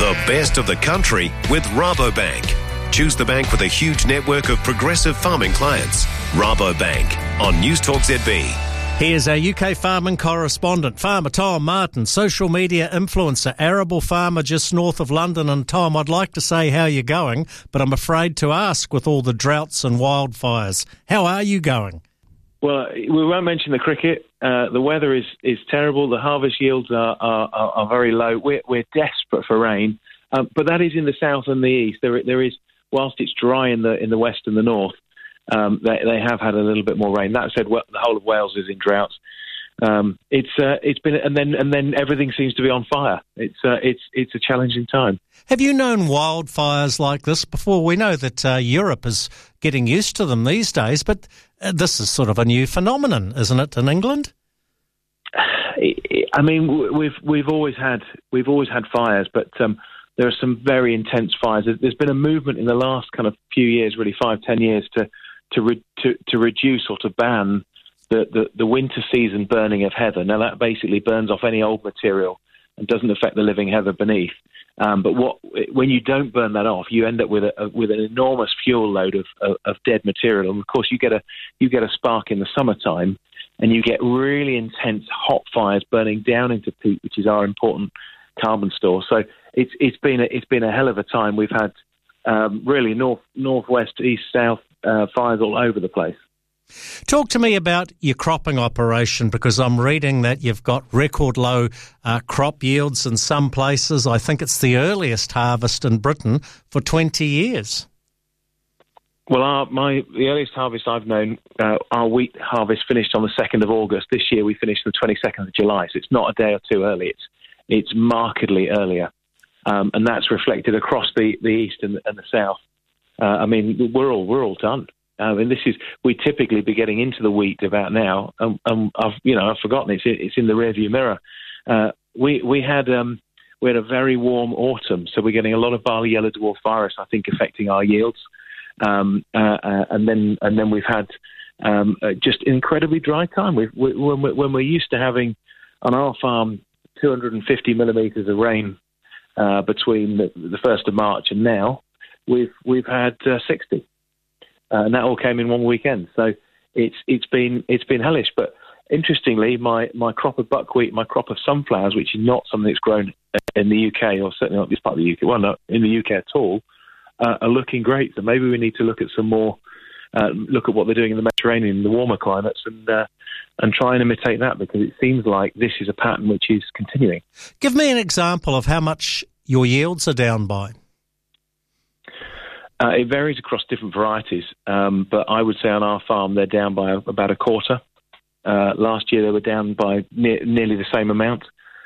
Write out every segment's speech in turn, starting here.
The best of the country with Rabobank. Choose the bank with a huge network of progressive farming clients. Rabobank on News Talk ZB. Here's our UK farming correspondent, Farmer Tom Martin, social media influencer, arable farmer just north of London. And Tom, I'd like to say how you're going, but I'm afraid to ask with all the droughts and wildfires. How are you going? Well, we won't mention the cricket. The weather is terrible. The harvest yields are very low. We're desperate for rain, but that is in the south and the east. There is, whilst it's dry in the west and the north, they have had a little bit more rain. That said, the whole of Wales is in drought. It's been and then everything seems to be on fire. It's a challenging time. Have you known wildfires like this before? We know that Europe is getting used to them these days, but this is sort of a new phenomenon, isn't it, in England? I mean, we've always had fires, but there are some very intense fires. There's been a movement in the last kind of few years, really 5-10 years, to reduce or to ban the winter season burning of heather. Now that basically burns off any old material and doesn't affect the living heather beneath. But when you don't burn that off, you end up with an enormous fuel load of dead material. And of course, you get a spark in the summertime, and you get really intense hot fires burning down into peat, which is our important carbon store. So it's been a hell of a time. We've had really northwest, east, south fires all over the place. Talk to me about your cropping operation, because I'm reading that you've got record low crop yields in some places. I think it's the earliest harvest in Britain for 20 years. Well, the earliest harvest I've known, our wheat harvest finished on the 2nd of August. This year we finished the 22nd of July, so it's not a day or two early. It's markedly earlier, and that's reflected across the east and the south. I mean, we're all done. And we typically be getting into the wheat about now. I've forgotten it's in the rearview mirror. We had a very warm autumn, so we're getting a lot of barley yellow dwarf virus, I think, affecting our yields. And then we've had just incredibly dry time. When we're used to having on our farm 250 millimetres of rain between the 1st of March and now, we've had 60. And that all came in one weekend. So it's been hellish. But interestingly, my crop of buckwheat, my crop of sunflowers, which is not something that's grown in the UK, or certainly not this part of the UK, well, not in the UK at all, are looking great. So maybe we need to look at some more, look at what they're doing in the Mediterranean, the warmer climates, and try and imitate that, because it seems like this is a pattern which is continuing. Give me an example of how much your yields are down by. It varies across different varieties, but I would say on our farm they're down by about a quarter. Last year they were down by nearly the same amount.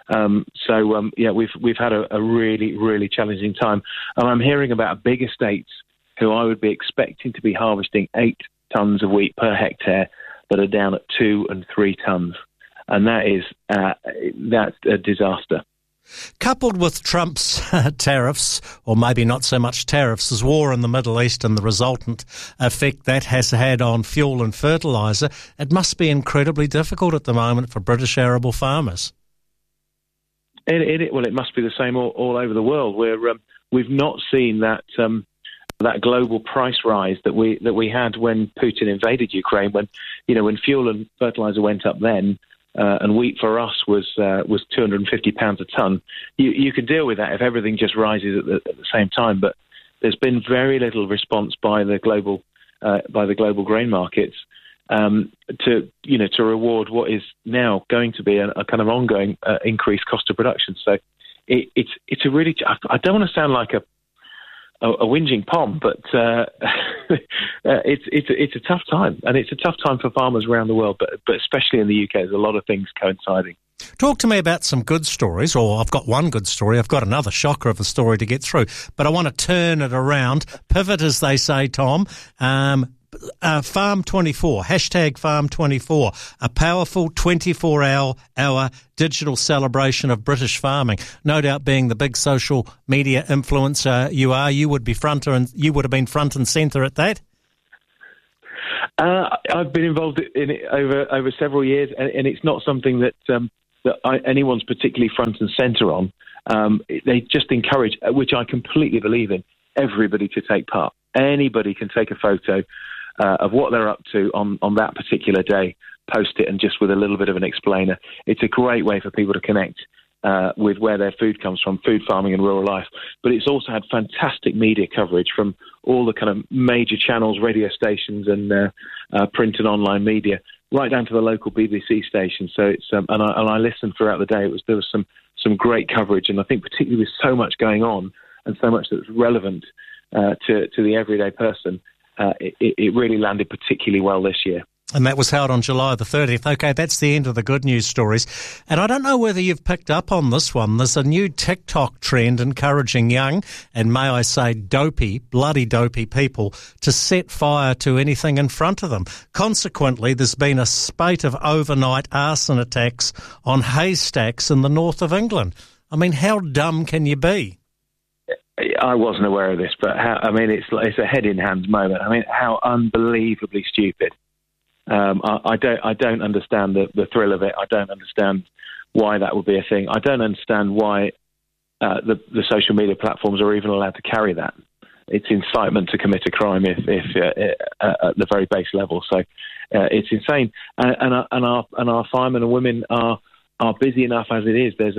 We've had a really, really challenging time. And I'm hearing about big estates who I would be expecting to be harvesting 8 tonnes of wheat per hectare that are down at 2 and 3 tonnes. And that's a disaster. Coupled with Trump's tariffs, or maybe not so much tariffs, as war in the Middle East and the resultant effect that has had on fuel and fertiliser, it must be incredibly difficult at the moment for British arable farmers. It must be the same all over the world. We've not seen that global price rise that we had when Putin invaded Ukraine. When fuel and fertiliser went up then. And wheat for us was £250 a tonne. You could deal with that if everything just rises at the same time. But there's been very little response by the global grain markets to reward what is now going to be a kind of ongoing increased cost of production. So it's a really, I don't want to sound like a whinging pom, but it's a tough time, and it's a tough time for farmers around the world, but especially in the UK. There's a lot of things coinciding. Talk to me about some good stories, or I've got one good story. I've got another shocker of a story to get through, but I want to turn it around, pivot, as they say, Tom. Farm 24, hashtag Farm 24, a powerful 24-hour digital celebration of British farming. No doubt, being the big social media influencer you would have been front and centre at that. I've been involved in it over several years, and it's not something that anyone's particularly front and centre on. they just encourage, which I completely believe in, everybody to take part. Anybody can take a photo of what they're up to on that particular day, post it, and just with a little bit of an explainer. It's a great way for people to connect with where their food comes from, food farming and rural life. But it's also had fantastic media coverage from all the kind of major channels, radio stations and print and online media, right down to the local BBC station. So it's and I listened throughout the day. There was some great coverage, and I think particularly with so much going on and so much that's relevant to the everyday person, it really landed particularly well this year. And that was held on July the 30th. Okay, that's the end of the good news stories. And I don't know whether you've picked up on this one. There's a new TikTok trend encouraging young, and may I say bloody dopey people to set fire to anything in front of them. Consequently, there's been a spate of overnight arson attacks on haystacks in the north of England. I mean, how dumb can you be? I wasn't aware of this, but it's a head-in-hands moment. I mean, how unbelievably stupid. I don't understand the thrill of it. I don't understand why that would be a thing. I don't understand why the social media platforms are even allowed to carry that. It's incitement to commit a crime if at the very base level. So it's insane. And our firemen and women are busy enough as it is. There's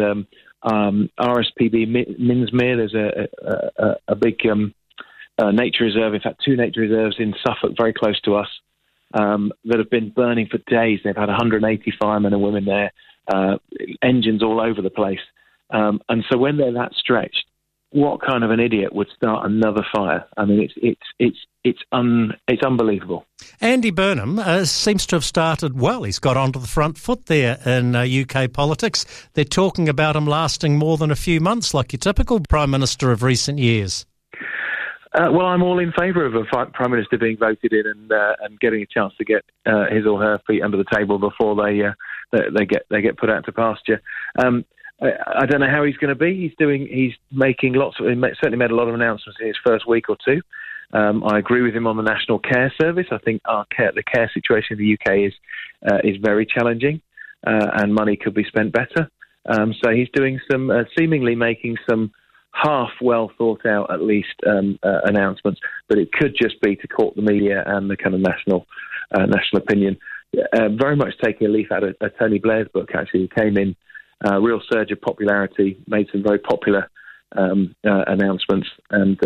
RSPB Minsmere. There's a big nature reserve. In fact, 2 nature reserves in Suffolk, very close to us. That have been burning for days. They've had 180 firemen and women there, engines all over the place. And so when they're that stretched, what kind of an idiot would start another fire? I mean, it's unbelievable. Andy Burnham seems to have started well. He's got onto the front foot there in UK politics. They're talking about him lasting more than a few months, like your typical Prime Minister of recent years. Well, I'm all in favour of a Prime Minister being voted in and getting a chance to get his or her feet under the table before they get put out to pasture. I don't know how he's going to be. He's making certainly made a lot of announcements in his first week or two. I agree with him on the National Care Service. I think the care situation in the UK is very challenging, and money could be spent better. So he's doing some seemingly making some half well thought out, at least, announcements, but it could just be to court the media and the kind of national opinion. Very much taking a leaf out of Tony Blair's book. Actually, he came in real surge of popularity, made some very popular announcements, and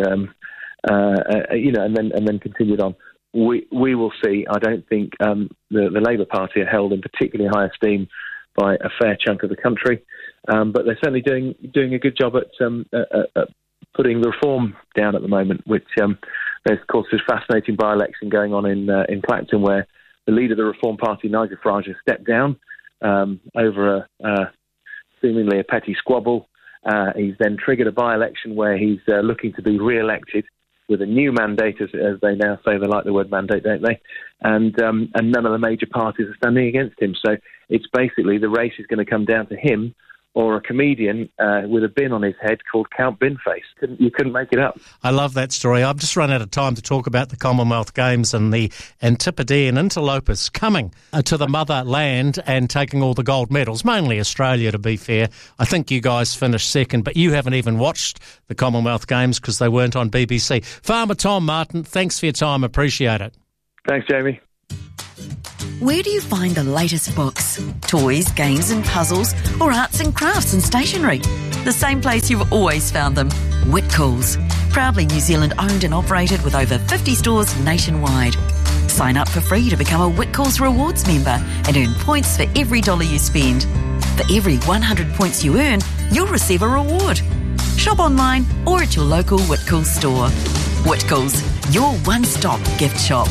and then continued on. We will see. I don't think the Labour Party are held in particularly high esteem by a fair chunk of the country. But they're certainly doing a good job at putting the reform down at the moment, which there's, of course, this fascinating by-election going on in Clacton, where the leader of the Reform Party, Nigel Farage, has stepped down over seemingly a petty squabble. He's then triggered a by-election where he's looking to be re-elected with a new mandate, as they now say. They like the word mandate, don't they? And none of the major parties are standing against him. So it's basically the race is going to come down to him or a comedian with a bin on his head called Count Binface. You couldn't make it up. I love that story. I've just run out of time to talk about the Commonwealth Games and the Antipodean interlopers coming to the motherland and taking all the gold medals, mainly Australia, to be fair. I think you guys finished second, but you haven't even watched the Commonwealth Games because they weren't on BBC. Farmer Tom Martin, thanks for your time. Appreciate it. Thanks, Jamie. Where do you find the latest books, toys, games and puzzles, or arts and crafts and stationery? The same place you've always found them, Whitcoulls. Proudly New Zealand owned and operated with over 50 stores nationwide. Sign up for free to become a Whitcoulls Rewards member and earn points for every dollar you spend. For every 100 points you earn, you'll receive a reward. Shop online or at your local Whitcoulls store. Whitcoulls, your one-stop gift shop.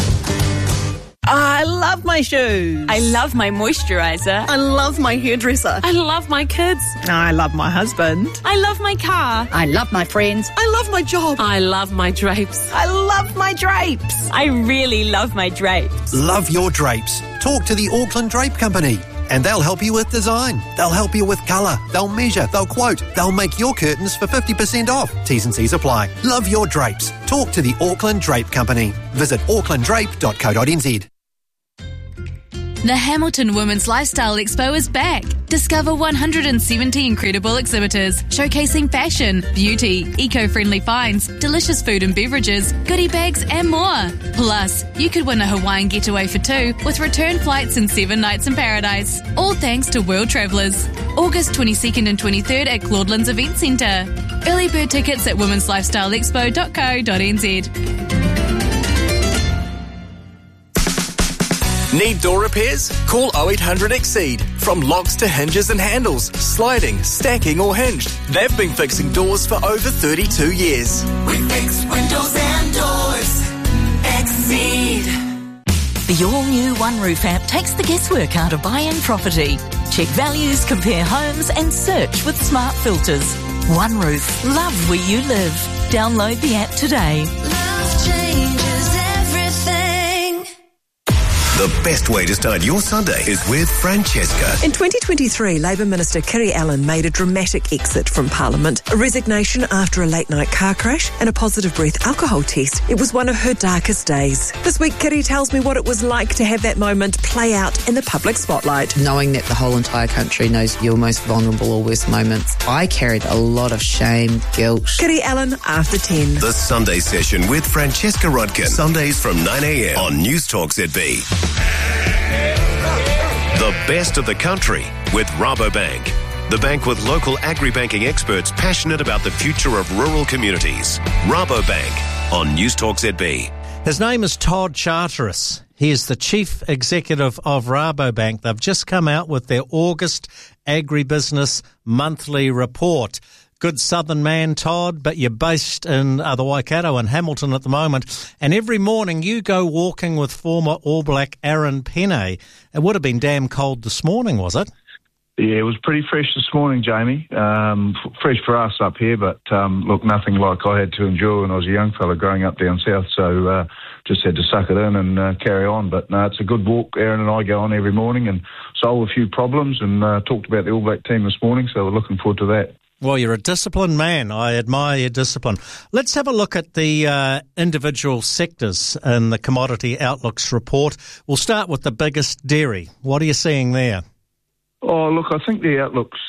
I love my shoes. I love my moisturiser. I love my hairdresser. I love my kids. I love my husband. I love my car. I love my friends. I love my job. I love my drapes. I love my drapes. I really love my drapes. Love your drapes. Talk to the Auckland Drape Company. And they'll help you with design. They'll help you with colour. They'll measure. They'll quote. They'll make your curtains for 50% off. T's and C's apply. Love your drapes. Talk to the Auckland Drape Company. Visit aucklanddrape.co.nz. The Hamilton Women's Lifestyle Expo is back. Discover 170 incredible exhibitors showcasing fashion, beauty, eco-friendly finds, delicious food and beverages, goodie bags and more. Plus, you could win a Hawaiian getaway for two with return flights and 7 nights in paradise. All thanks to World Travellers. August 22nd and 23rd at Claudelands Event Centre. Early bird tickets at womenslifestyleexpo.co.nz. Need door repairs? Call 0800 Exceed. From locks to hinges and handles, sliding, stacking or hinged, they've been fixing doors for over 32 years. We fix windows and doors. Exceed. The all-new One Roof app takes the guesswork out of buying property. Check values, compare homes and search with smart filters. One Roof. Love where you live. Download the app today. Love changes everything. The best way to start your Sunday is with Francesca. In 2023, Labour Minister Kiri Allen made a dramatic exit from Parliament, a resignation after a late-night car crash and a positive breath alcohol test. It was one of her darkest days. This week, Kiri tells me what it was like to have that moment play out in the public spotlight. Knowing that the whole entire country knows your most vulnerable or worst moments, I carried a lot of shame, guilt. Kiri Allen, after 10. The Sunday Session with Francesca Rodkin. Sundays from 9 a.m. on News Talk ZB. The best of the country with Rabobank, the bank with local agri-banking experts passionate about the future of rural communities. Rabobank on News Talk ZB. His name is Todd Charteris. He is the Chief Executive of Rabobank. They've just come out with their August Agribusiness Monthly Report. Good southern man, Todd, but you're based in the Waikato and Hamilton at the moment. And every morning you go walking with former All Black Aaron Pene. It would have been damn cold this morning, was it? Yeah, it was pretty fresh this morning, Jamie. Fresh for us up here, but look, nothing like I had to endure when I was a young fella growing up down south. So just had to suck it in and carry on. But no, it's a good walk. Aaron and I go on every morning and solve a few problems and talked about the All Black team this morning. So we're looking forward to that. Well, you're a disciplined man. I admire your discipline. Let's have a look at the individual sectors in the Commodity Outlooks report. We'll start with the biggest, dairy. What are you seeing there? Oh, look, I think the outlook's,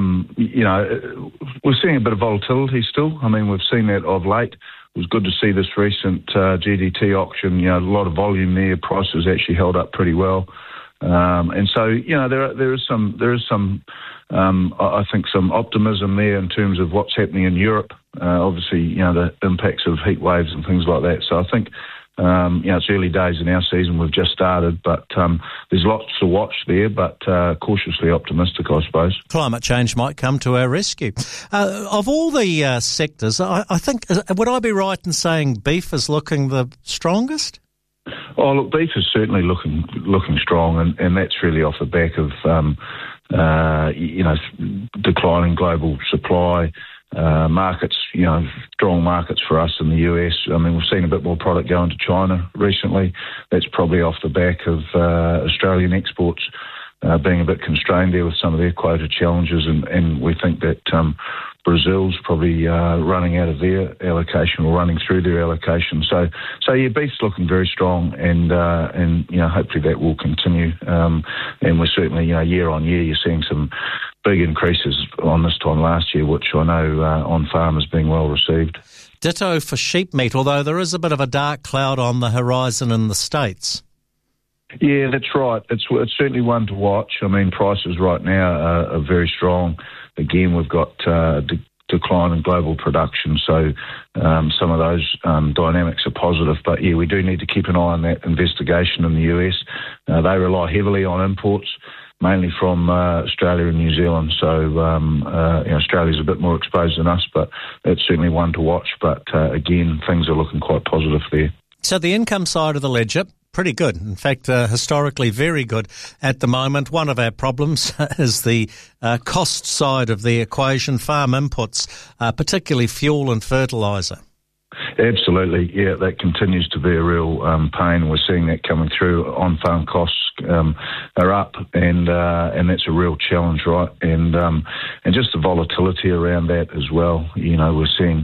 we're seeing a bit of volatility still. I mean, we've seen that of late. It was good to see this recent GDT auction, a lot of volume there. Prices actually held up pretty well. And so, there is some, I think, some optimism there in terms of what's happening in Europe. Obviously, the impacts of heat waves and things like that. So I think, it's early days in our season. We've just started, but there's lots to watch there, but cautiously optimistic, I suppose. Climate change might come to our rescue. Of all the sectors, I think, would I be right in saying beef is looking the strongest? Oh, look, beef is certainly looking strong, and that's really off the back of declining global supply, markets, strong markets for us in the US. I mean, we've seen a bit more product going to China recently. That's probably off the back of Australian exports being a bit constrained there with some of their quota challenges, and we think that Brazil's probably running out of their allocation or running through their allocation. So yeah, beef's looking very strong, and hopefully that will continue. And we're certainly, year on year, you're seeing some big increases on this time last year, which I know on farm is being well received. Ditto for sheep meat, although there is a bit of a dark cloud on the horizon in the States. Yeah, that's right. It's certainly one to watch. I mean, prices right now are very strong. Again, we've got decline in global production, so some of those dynamics are positive. But yeah, we do need to keep an eye on that investigation in the US. They rely heavily on imports, mainly from Australia and New Zealand. So Australia's a bit more exposed than us, but it's certainly one to watch. But again, things are looking quite positive there. So the income side of the ledger, pretty good. In fact, historically very good at the moment. One of our problems is the cost side of the equation, farm inputs, particularly fuel and fertiliser. Absolutely, yeah, that continues to be a real pain. We're seeing that coming through. On-farm costs are up, and that's a real challenge, right? And just the volatility around that as well. We're seeing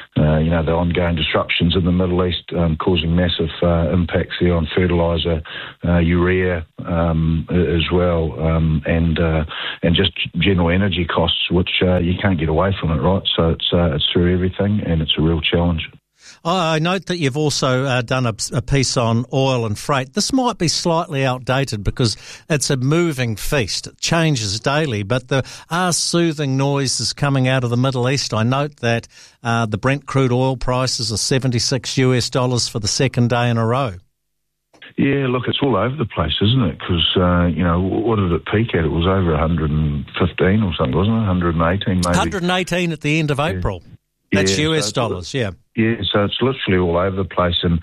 the ongoing disruptions in the Middle East causing massive impacts there on fertiliser, urea as well, and just general energy costs, which you can't get away from it, right? So it's through everything, and it's a real challenge. I note that you've also done a piece on oil and freight. This might be slightly outdated because it's a moving feast. It changes daily, but there are soothing noises coming out of the Middle East. I note that the Brent crude oil prices are $76 for the second day in a row. Yeah, look, it's all over the place, isn't it? Because, what did it peak at? It was over 115 or something, wasn't it? 118 maybe. 118 at the end of April. That's US dollars, yeah. Yeah, so it's literally all over the place, and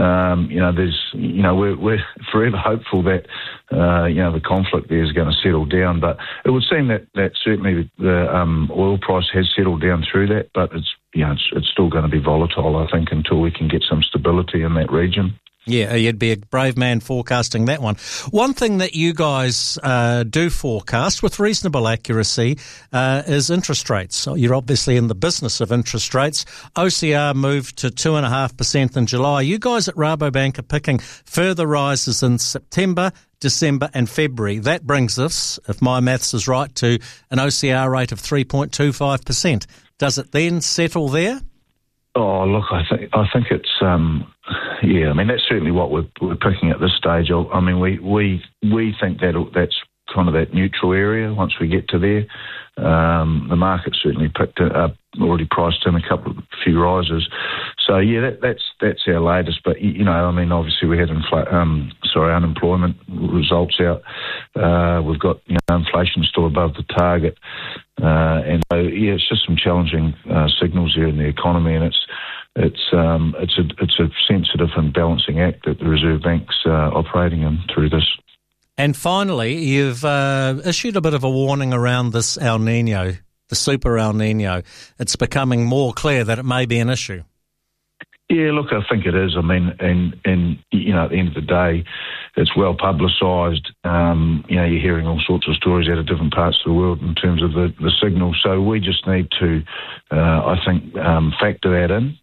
we're forever hopeful that the conflict there is going to settle down. But it would seem that certainly the oil price has settled down through that, but it's still going to be volatile, I think, until we can get some stability in that region. Yeah, you'd be a brave man forecasting that one. One thing that you guys do forecast with reasonable accuracy is interest rates. So you're obviously in the business of interest rates. OCR moved to 2.5% in July. You guys at Rabobank are picking further rises in September, December and February. That brings us, if my maths is right, to an OCR rate of 3.25%. Does it then settle there? Oh, look, I think it's that's certainly what we're picking at this stage. I mean, we think that's kind of that neutral area once we get to there. The market certainly picked it up, already priced in a few rises. So yeah, that's our latest. But obviously we had unemployment results out. We've got inflation still above the target, and so it's just some challenging signals there in the economy, and it's a sensitive and balancing act that the Reserve Bank's operating in through this. And finally, you've issued a bit of a warning around this El Nino, the super El Nino. It's becoming more clear that it may be an issue. Yeah, look, I think it is. I mean, and at the end of the day, it's well publicised. You're hearing all sorts of stories out of different parts of the world in terms of the signal. So we just need to, factor that in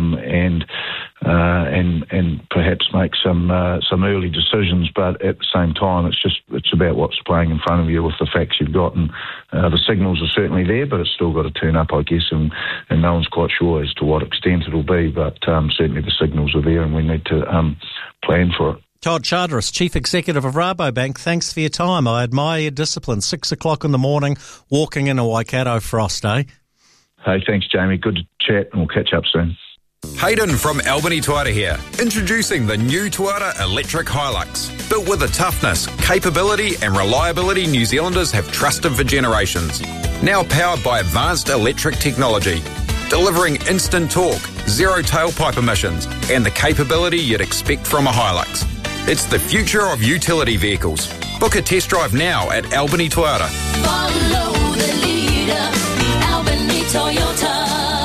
and perhaps make some early decisions. But at the same time, it's about what's playing in front of you with the facts you've got, and the signals are certainly there, but it's still got to turn up, I guess, and no one's quite sure as to what extent it'll be. But certainly the signals are there, and we need to plan for it. Todd Charteris, Chief Executive of Rabobank, thanks for your time. I admire your discipline. 6 o'clock in the morning, walking in a Waikato frost, eh? Hey, thanks, Jamie. Good to chat, and we'll catch up soon. Hayden from Albany Toyota here. Introducing the new Toyota Electric Hilux. Built with the toughness, capability and reliability New Zealanders have trusted for generations. Now powered by advanced electric technology. Delivering instant torque, zero tailpipe emissions and the capability you'd expect from a Hilux. It's the future of utility vehicles. Book a test drive now at Albany Toyota. Follow the leader, Albany Toyota.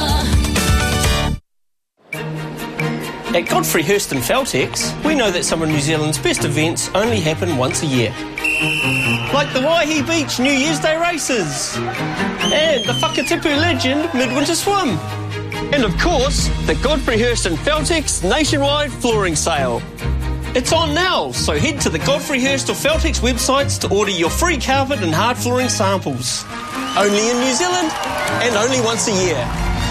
At Godfrey Hirst and Feltex, we know that some of New Zealand's best events only happen once a year. Like the Waihi Beach New Year's Day races, and the Whakatipu Legend Midwinter Swim, and of course, the Godfrey Hirst and Feltex nationwide flooring sale. It's on now, so head to the Godfrey Hirst or Feltex websites to order your free carpet and hard flooring samples. Only in New Zealand, and only once a year.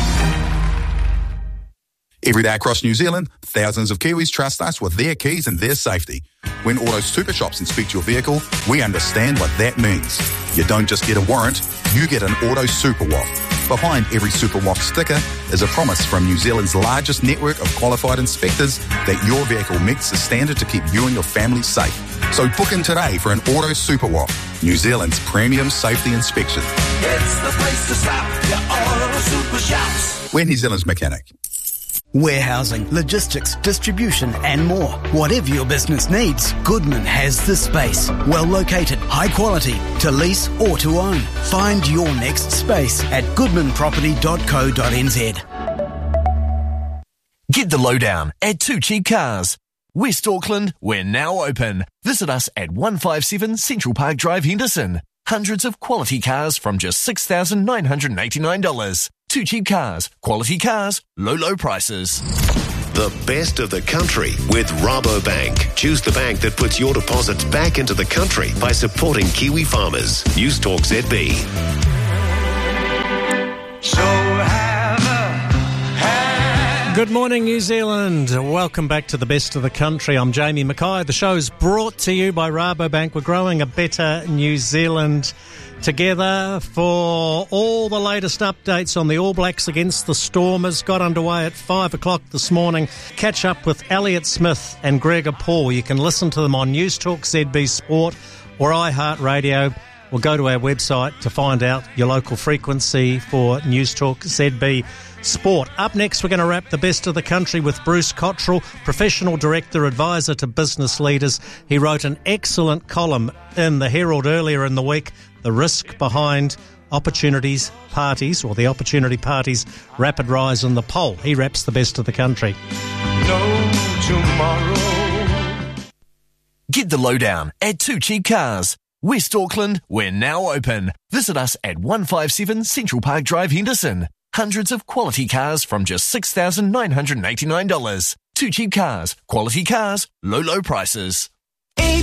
Every day across New Zealand, thousands of Kiwis trust us with their keys and their safety. When Auto Super Shops inspect your vehicle, we understand what that means. You don't just get a warrant, you get an Auto Super Waf. Behind every Super Waf sticker is a promise from New Zealand's largest network of qualified inspectors that your vehicle meets the standard to keep you and your family safe. So book in today for an Auto Super Waf, New Zealand's premium safety inspection. It's the place to stop, your Auto Super Shops. We're New Zealand's mechanic. Warehousing, logistics, distribution and more. Whatever your business needs, Goodman has the space. Well located, high quality, to lease or to own. Find your next space at goodmanproperty.co.nz. Get the lowdown at Two Cheap Cars. West Auckland, we're now open. Visit us at 157 Central Park Drive, Henderson. Hundreds of quality cars from just $6,989. Too Cheap Cars. Quality cars, low prices. The best of the country with Rabobank. Choose the bank that puts your deposits back into the country by supporting Kiwi farmers. News Talk ZB. Good morning, New Zealand. Welcome back to the best of the country. I'm Jamie Mackay. The show's brought to you by Rabobank. We're growing a better New Zealand together. For all the latest updates on the All Blacks against the Stormers, got underway at 5 o'clock this morning. Catch up with Elliot Smith and Gregor Paul. You can listen to them on News Talk ZB Sport or iHeartRadio, or go to our website to find out your local frequency for News Talk ZB Sport. Up next, we're going to wrap the best of the country with Bruce Cottrell, Professional Director, Advisor to Business Leaders. He wrote an excellent column in the Herald earlier in the week, The Risk Behind Opportunities Parties, or the Opportunity Party's rapid rise in the poll. He wraps the best of the country. No tomorrow. Get the lowdown at Too Cheap Cars. West Auckland, we're now open. Visit us at 157 Central Park Drive, Henderson. Hundreds of quality cars from just $6,989. Too Cheap Cars. Quality cars, low prices.